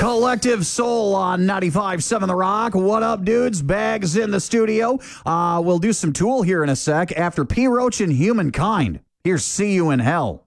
Collective Soul on 95.7 The Rock. What up, dudes? Bags in the studio. We'll do some Tool here in a sec after P. Roach and Humankind. Here's See You in Hell.